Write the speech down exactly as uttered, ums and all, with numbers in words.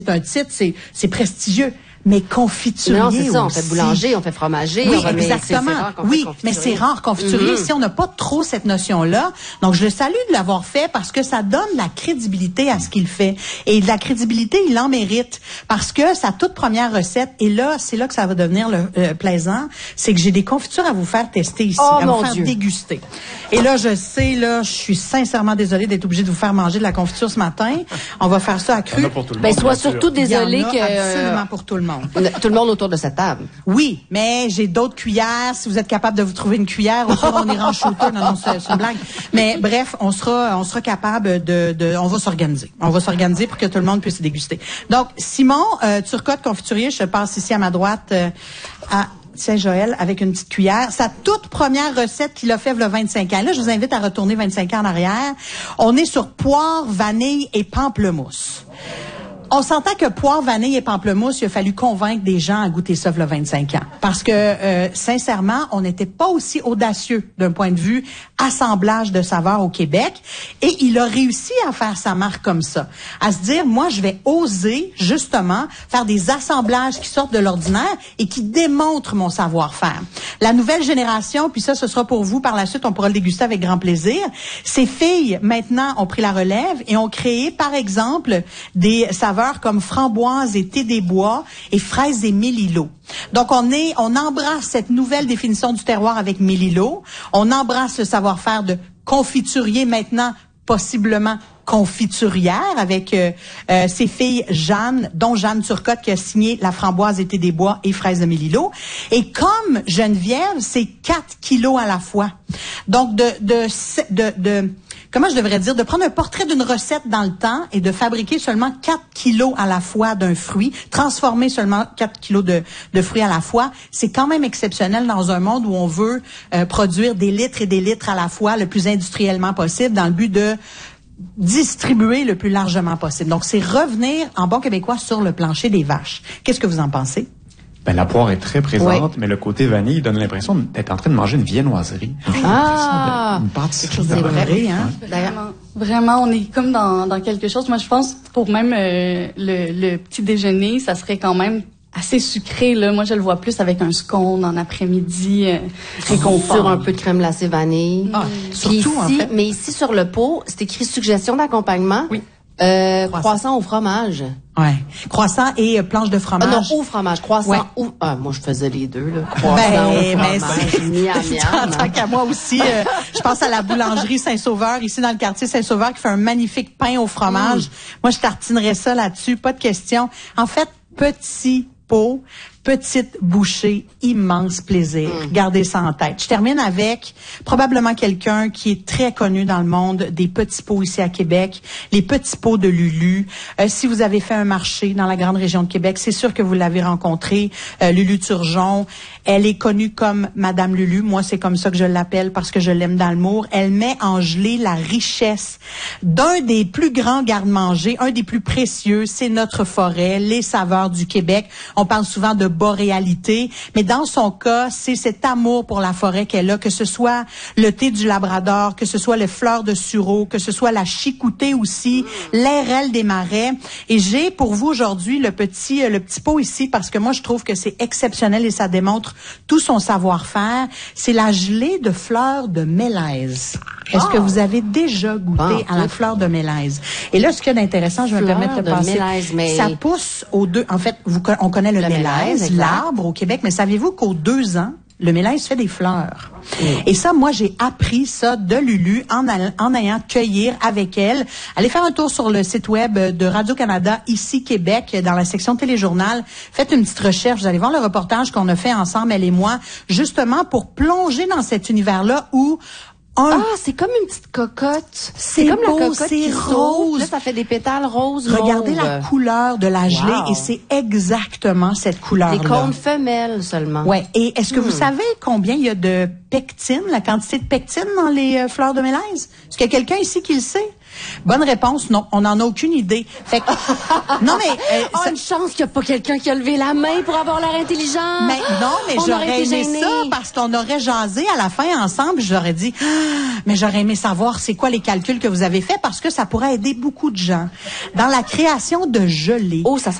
un titre, c'est, c'est prestigieux. Mais confiturier non, c'est ça, aussi. on fait boulanger, on fait fromager. Oui, on va, exactement. Mais c'est, c'est rare qu'on oui, fait mais c'est rare confiturier. Mm-hmm. Si on n'a pas trop cette notion-là, donc je le salue de l'avoir fait parce que ça donne la crédibilité à ce qu'il fait. Et de la crédibilité, il en mérite parce que sa toute première recette, et là, c'est là que ça va devenir le, euh, plaisant, c'est que j'ai des confitures à vous faire tester ici, oh, à mon vous faire Dieu. déguster. Et là, je sais, là, je suis sincèrement désolée d'être obligée de vous faire manger de la confiture ce matin. On va faire ça à cru. Ben, sois surtout désolée que absolument pour tout le monde. Tout le monde autour de cette table. Oui, mais j'ai d'autres cuillères. Si vous êtes capable de vous trouver une cuillère, au pire, on ira en shooter. Non, non, c'est, c'est une blague. Mais bref, on sera, on sera capable de, de, on va s'organiser. On va s'organiser pour que tout le monde puisse déguster. Donc, Simon euh, Turcotte confiturier, je passe ici à ma droite euh, à Saint-Joël avec une petite cuillère. Sa toute première recette qu'il a fait il y a vingt-cinq ans. Là, je vous invite à retourner vingt-cinq ans en arrière. On est sur poire, vanille et pamplemousse. On s'entend que poire, vanille et pamplemousse, il a fallu convaincre des gens à goûter ça il y a vingt-cinq ans. Parce que, euh, sincèrement, on n'était pas aussi audacieux d'un point de vue assemblage de saveurs au Québec. Et il a réussi à faire sa marque comme ça. À se dire, moi, je vais oser, justement, faire des assemblages qui sortent de l'ordinaire et qui démontrent mon savoir-faire. La nouvelle génération, puis ça, ce sera pour vous par la suite, on pourra le déguster avec grand plaisir. Ces filles, maintenant, ont pris la relève et ont créé, par exemple, des saveurs comme framboise et thé des bois et fraises et mélilo. Donc, on est, on embrasse cette nouvelle définition du terroir avec mélilo. On embrasse le savoir-faire de confiturier maintenant, possiblement confiturière avec euh, euh, ses filles Jeanne, dont Jeanne Turcotte qui a signé la framboise et thé des bois et fraises de mélilo. Et comme Geneviève, c'est quatre kilos à la fois. Donc, de, de, de, de comment je devrais dire, de prendre un portrait d'une recette dans le temps et de fabriquer seulement quatre kilos à la fois d'un fruit, transformer seulement quatre kilos de, de fruits à la fois, c'est quand même exceptionnel dans un monde où on veut euh, produire des litres et des litres à la fois le plus industriellement possible dans le but de distribuer le plus largement possible. Donc, c'est revenir en bon québécois sur le plancher des vaches. Qu'est-ce que vous en pensez? Ben, la poire est très présente, oui. mais le côté vanille donne l'impression d'être en train de manger une viennoiserie. Ah! Une pâtisserie. C'est vrai, hein? Vraiment, vraiment, on est comme dans, dans quelque chose. Moi, je pense, pour même euh, le, le petit déjeuner, ça serait quand même assez sucré, là. Moi, je le vois plus avec un scone en après-midi, euh, réconfort. Sur un peu de crème glacée vanille. Ah, surtout, ici, en fait. Mais ici, sur le pot, c'est écrit suggestion d'accompagnement. Oui. Euh, Croissant. croissant au fromage. Ouais. Croissant et euh, planche de fromage. Ah non, au fromage. Croissant ouais. ou... Ah, moi, je faisais les deux, là. Croissant Ben, au mais fromage. Miam, miam. Tant qu'à moi aussi, euh, je pense à la boulangerie Saint-Sauveur, ici dans le quartier Saint-Sauveur, qui fait un magnifique pain au fromage. Mm. Moi, je tartinerais ça là-dessus, pas de question. En fait, petit pot, petite bouchée, immense plaisir. Mm. Gardez ça en tête. Je termine avec probablement quelqu'un qui est très connu dans le monde des petits pots ici à Québec, les petits pots de Lulu. Euh, si vous avez fait un marché dans la grande région de Québec, c'est sûr que vous l'avez rencontré, euh, Lulu Turgeon. Elle est connue comme Madame Lulu. Moi, c'est comme ça que je l'appelle parce que je l'aime dans le mot. Elle met en gelée la richesse d'un des plus grands garde-manger, un des plus précieux, c'est notre forêt, les saveurs du Québec. On parle souvent de boréalité, mais dans son cas, c'est cet amour pour la forêt qu'elle a, que ce soit le thé du Labrador, que ce soit les fleurs de sureau, que ce soit la chicoutée aussi, l'air L des marais. Et j'ai pour vous aujourd'hui le petit le petit pot ici parce que moi je trouve que c'est exceptionnel et ça démontre tout son savoir-faire. C'est la gelée de fleurs de mélèze. Est-ce oh. que vous avez déjà goûté oh, à la fleur de mélèze? Et là, ce qu'il y a d'intéressant, je vais me permettre de, de passer. Mélèze, mais... Ça pousse aux deux. En fait, vous, on connaît le, le mélèze, mélèze l'arbre au Québec, mais savez-vous qu'aux deux ans, le mélèze fait des fleurs. Mm. Et ça, moi, j'ai appris ça de Lulu en, all, en ayant cueillir avec elle. Allez faire un tour sur le site web de Radio-Canada, ici Québec, dans la section téléjournal. Faites une petite recherche. Vous allez voir le reportage qu'on a fait ensemble, elle et moi, justement pour plonger dans cet univers-là où Un... Ah, c'est comme une petite cocotte. C'est comme beau, la cocotte c'est rose. Là, ça fait des pétales roses. Regardez mauve. la couleur de la gelée wow. et c'est exactement cette couleur-là. Des cônes femelles seulement. Ouais. Et est-ce que hmm. vous savez combien il y a de pectine, la quantité de pectine dans les euh, fleurs de mélèze? Est-ce qu'il y a quelqu'un ici qui le sait? Bonne réponse, non. On n'en a aucune idée. Fait que, non, mais... Euh, Oh, ça- une chance qu'il n'y a pas quelqu'un qui a levé la main pour avoir l'air intelligent. mais non, mais On aurait j'aurais été aimé gênés. ça parce qu'on aurait jasé à la fin ensemble. J'aurais dit, ah, mais j'aurais aimé savoir c'est quoi les calculs que vous avez faits parce que ça pourrait aider beaucoup de gens. Dans la création de gelée. Oh, ça